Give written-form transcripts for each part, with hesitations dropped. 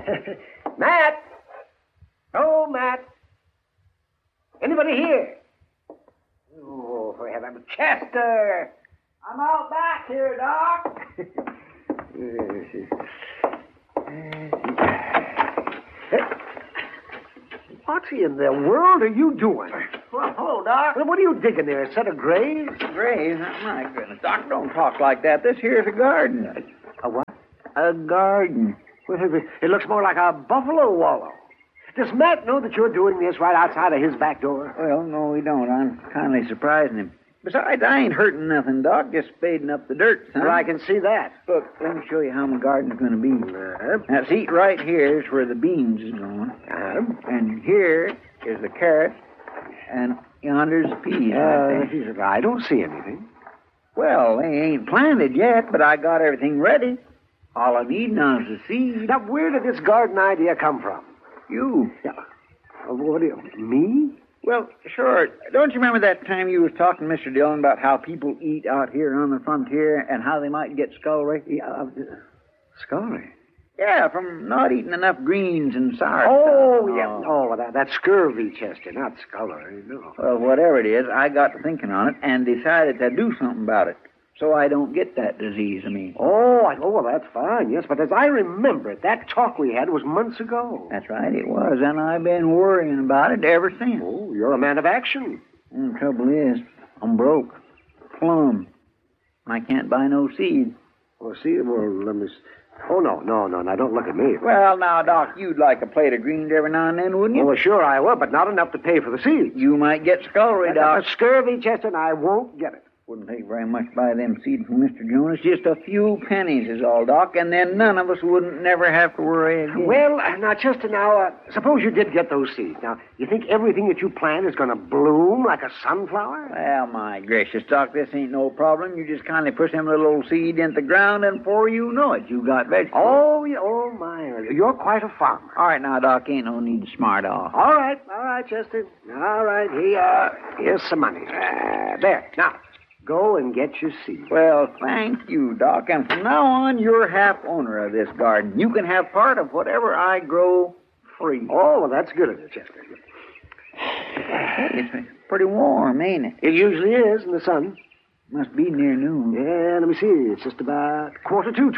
Matt! Oh, Matt! Anybody here? Oh, for heaven's sake. Chester! I'm out back here, Doc. What in the world are you doing? Well, hello, Doc. What are you digging there? A set of graves? Graves? My goodness, Doc, don't talk like that. This here's a garden. A what? A garden. Well, it looks more like a buffalo wallow. Does Matt know that you're doing this right outside of his back door? Well, no, we don't. I'm kindly surprising him. Besides, I ain't hurting nothing, Doc. Just spading up the dirt, son. Well, I can see that. Look, let me show you how my garden's going to be. Now, see, right here is where the beans is going. And here is the carrot. And yonder's the peas. I don't see anything. Well, they ain't planted yet, but I got everything ready. All I need now is the seed. Now, where did this garden idea come from? You. Yeah. What do you... Me? Well, sure. Don't you remember that time you was talking to Mr. Dillon about how people eat out here on the frontier and how they might get scullery? Yeah, scullery? Yeah, from not eating enough greens and sour Oh, stuff. yeah. Oh, that's scurvy, Chester, not scullery, no. Well, whatever it is, I got to thinking on it and decided to do something about it so I don't get that disease, Oh, well, that's fine, yes. But as I remember it, that talk we had was months ago. That's right, it was. And I've been worrying about it ever since. Oh, you're a man of action. And the trouble is, I'm broke. Plumb. I can't buy no seed. Well, let me... Oh, no, now don't look at me. Well, now, Doc, you'd like a plate of greens every now and then, wouldn't you? Well, sure I will, but not enough to pay for the seeds. You might get scullery, Doc. Scurvy, Chester, and I won't get it. Wouldn't take very much to buy them seeds from Mr. Jonas. Just a few pennies is all, Doc, and then none of us wouldn't never have to worry again. Well, now, Chester, suppose you did get those seeds. Now, you think everything that you plant is going to bloom like a sunflower? Well, my gracious, Doc, this ain't no problem. You just kindly push them little old seed into the ground, and before you know it, you got vegetables. Oh, yeah, oh, my. You're quite a farmer. All right, now, Doc, ain't no need to smart off. All right, Chester. All right, here's some money. There, now. Go and get your seed. Well, thank you, Doc. And from now on, you're half owner of this garden. You can have part of whatever I grow free. Oh, well, that's good of you, Chester. Hey, it's pretty warm, ain't it? It usually is in the sun. Must be near noon. Yeah, let me see. It's just about 12:45.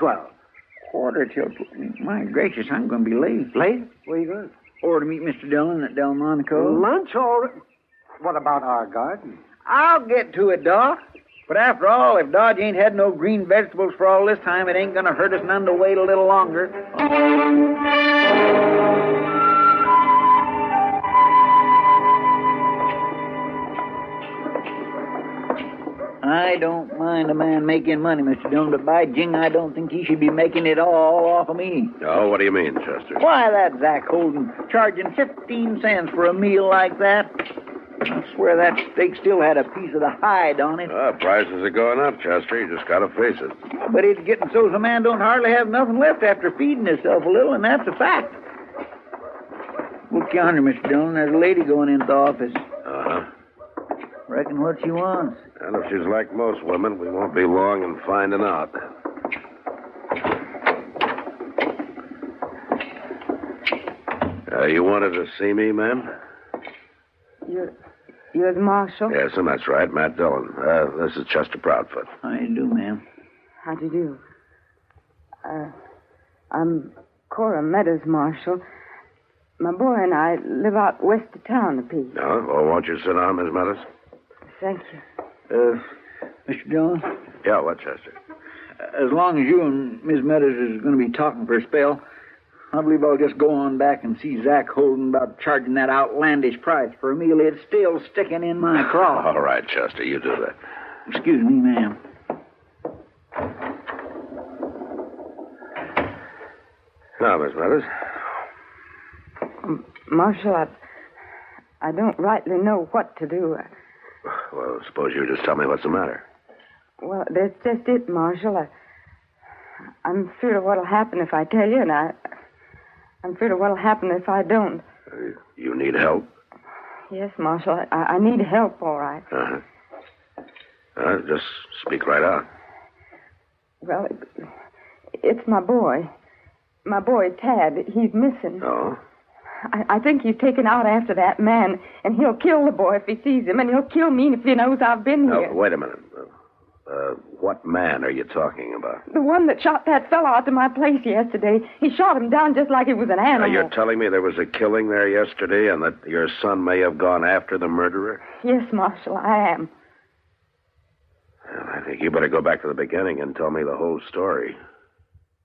12:45. My gracious, I'm going to be late. Late? Where are you going? Or to meet Mr. Dillon at Delmonico. Lunch already? What about our garden? I'll get to it, Doc. But after all, if Dodge ain't had no green vegetables for all this time, it ain't going to hurt us none to wait a little longer. I don't mind a man making money, Mr. Dillon, but by jing, I don't think he should be making it all off of me. Oh, what do you mean, Chester? Why, that Zach Holden charging 15 cents for a meal like that. I swear that steak still had a piece of the hide on it. Prices are going up, Chester. You just got to face it. But it's getting so the man don't hardly have nothing left after feeding himself a little, and that's a fact. Look yonder, Mr. Dillon. There's a lady going into the office. Uh-huh. Reckon what she wants. And if she's like most women, we won't be long in finding out. You wanted to see me, ma'am? You're the marshal? Yes, and that's right, Matt Dillon. This is Chester Proudfoot. How do you do, ma'am? How do you do? I'm Cora Meadows, Marshal. My boy and I live out west of town a piece. No? Well, won't you sit down, Miss Meadows? Thank you. Mr. Dillon? Yeah, what, Chester? As long as you and Miss Meadows is going to be talking for a spell, I believe I'll just go on back and see Zach Holden about charging that outlandish price for a meal. It's still sticking in my craw. All right, Chester, you do that. Excuse me, ma'am. Now, Miss Meadows. Marshal, I don't rightly know what to do. Well, suppose you just tell me what's the matter. Well, that's just it, Marshal. I'm afraid of what'll happen if I tell you, and I'm afraid of what'll happen if I don't. You need help? Yes, Marshal. I need help, all right. Uh-huh. Just speak right out. Well, it's my boy. my boy, Tad, he's missing. Oh? I think he's taken out after that man, and he'll kill the boy if he sees him, and he'll kill me if he knows I've been here. Wait a minute. What man are you talking about? The one that shot that fellow out to my place yesterday. He shot him down just like he was an animal. Now, you're telling me there was a killing there yesterday and that your son may have gone after the murderer? Yes, Marshal, I am. Well, I think you better go back to the beginning and tell me the whole story.